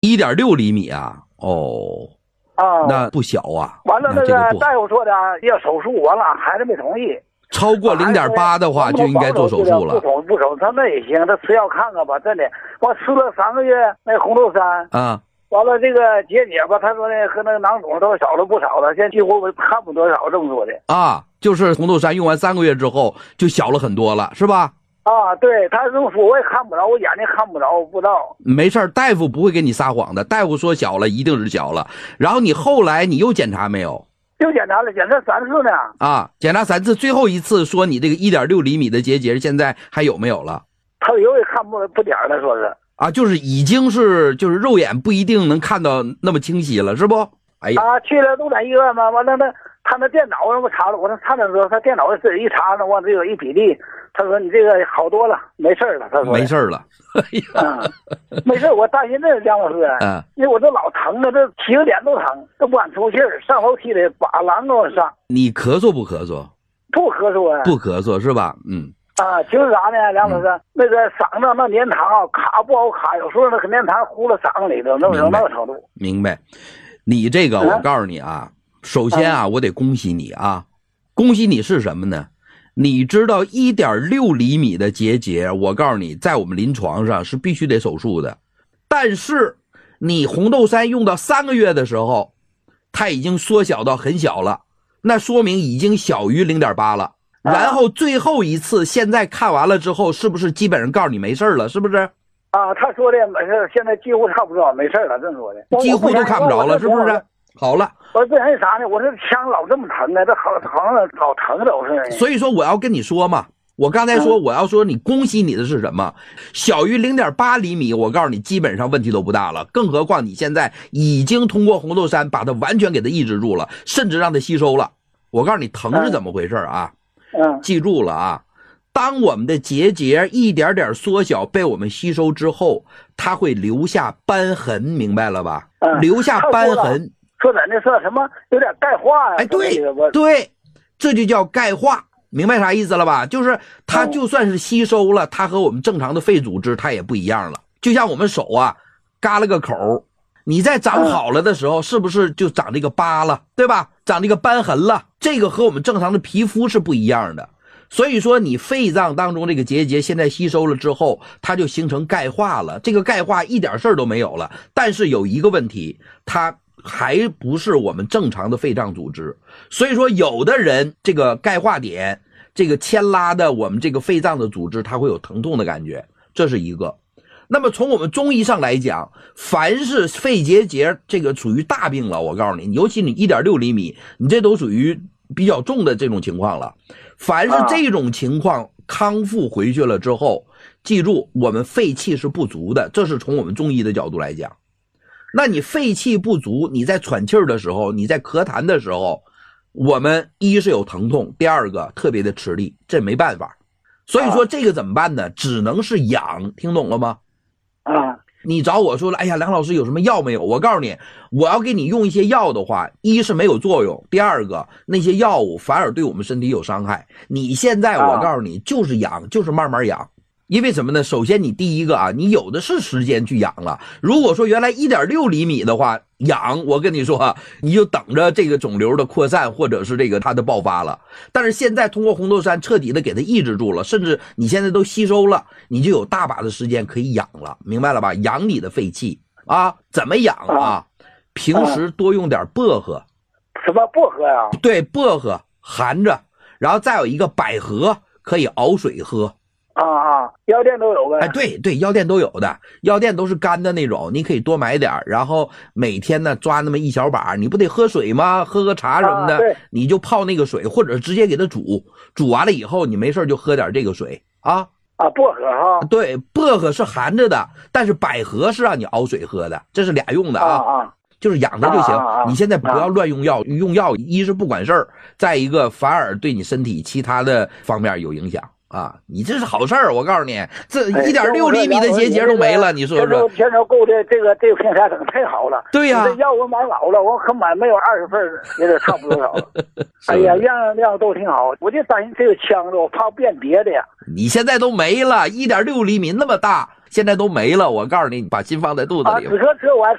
1.6厘米啊，哦，那不小啊。 完了，那个大夫说的要手术，完了孩子没同意。 超过0.8的话就应该做手术了。 不手，他那也行，他吃药看看吧，真的。我吃了3个月那红豆杉啊， 完了这个结节吧，他说呢和那个囊肿都少了不少了，现在几乎看不多少，这么说的啊，就是红豆杉用完3个月之后就小了很多了，是吧？ 啊，对，他这么说我也看不着，我眼睛看不着，不知道。 没事，大夫不会给你撒谎的，大夫说小了一定是小了。然后你后来你又检查没有？ 又检查了，检查3次呢。 啊，检查3次，最后一次说你这个1.6厘米的结节现在还有没有了？ 他有也看不点了，说是。 啊，就是已经是就是肉眼不一定能看到那么清晰了，是不？哎呀， 啊，去了动产医院嘛，完了他那电脑让我查了，我说查的时候他电脑自己一查呢，往这个一比例，他说你这个好多了，没事了，他说没事了。哎呀， 没事，我担心这梁老师，因为我这老疼了，这起个脸都疼，都不敢出气儿，上楼梯里把狼给我上。 你咳嗽不咳嗽？ 不咳嗽啊。 不咳嗽是吧？嗯。 啊，就是啥呢，梁老师，那个嗓子那粘糖啊，卡不好卡，有时候那个粘糖糊了嗓子里头，那个程度。 明白。你这个我告诉你啊，首先啊，我得恭喜你啊，恭喜你是什么呢？你知道1.6厘米的结节，我告诉你，在我们临床上是必须得手术的。但是你红豆杉用到3个月的时候，它已经缩小到很小了，那说明已经小于0.8了。然后最后一次现在看完了之后，是不是基本上告诉你没事了？是不是？ 啊，他说的没事，现在几乎差不多没事了，这么说的。 几乎都看不着了，是不是？好了， 我这人啥呢？我这腔老这么疼呢，这好像老疼的，我是。 所以说我要跟你说嘛，我刚才说我要说你恭喜你的是什么？小于0.8厘米，我告诉你基本上问题都不大了。更何况你现在已经通过红豆杉把它完全给它抑制住了，甚至让它吸收了。我告诉你疼是怎么回事啊？记住了啊，当我们的结节一点点缩小被我们吸收之后，它会留下瘢痕，明白了吧？留下瘢痕。 说咱这是什么有点钙化呀？ 哎，对，这就叫钙化，明白啥意思了吧？就是它就算是吸收了，它和我们正常的肺组织它也不一样了。就像我们手啊，嘎了个口，你在长好了的时候，是不是就长这个疤了，对吧？长这个瘢痕了，这个和我们正常的皮肤是不一样的。所以说你肺脏当中这个结节现在吸收了之后，它就形成钙化了，这个钙化一点事儿都没有了。但是有一个问题，它还不是我们正常的肺脏组织，所以说有的人这个钙化点这个牵拉的我们这个肺脏的组织，它会有疼痛的感觉，这是一个。那么从我们中医上来讲，凡是肺结节这个属于大病了，我告诉你，尤其你1.6厘米，你这都属于比较重的这种情况了。凡是这种情况康复回去了之后，记住我们肺气是不足的，这是从我们中医的角度来讲。那你肺气不足，你在喘气儿的时候，你在咳痰的时候，我们一是有疼痛，第二个特别的吃力，这没办法。所以说这个怎么办呢？只能是养，听懂了吗？你找我说了，哎呀，梁老师有什么药没有？我告诉你，我要给你用一些药的话，一是没有作用，第二个那些药物反而对我们身体有伤害。你现在我告诉你，就是养，就是慢慢养。因为什么呢？首先你第一个啊，你有的是时间去养了。如果说原来1.6厘米的话，养，我跟你说啊，你就等着这个肿瘤的扩散或者是这个它的爆发了。但是现在通过红豆杉彻底的给它抑制住了，甚至你现在都吸收了，你就有大把的时间可以养了，明白了吧？养你的肺气啊，怎么养啊？平时多用点薄荷。 什么薄荷呀？ 对，薄荷含着，然后再有一个百合，可以熬水喝。 药店都有呗。 哎，对，药店都有的，药店都是干的那种，你可以多买点，然后每天呢抓那么一小把，你不得喝水吗？喝个茶什么的，你就泡那个水，或者直接给它煮完了以后，你没事就喝点这个水啊。 薄荷哈。对， 薄荷是含着的，但是百合是让你熬水喝的，这是俩用的啊。就是养它就行。你现在不要乱用药，用药一是不管事儿，再一个反而对你身体其他的方面有影响。你这是好事儿，我告诉你，这1.6厘米的结节都没了，你说说。 天朝购的这个平台整太好了。对呀。这药我买老了，我可买没有20份，也得差不多少了。哎呀，样都挺好，我就担心这个腔子，我怕变别的呀。 你现在都没了，1.6厘米那么大，现在都没了，我告诉你，你把心放在肚子里。 止咳我还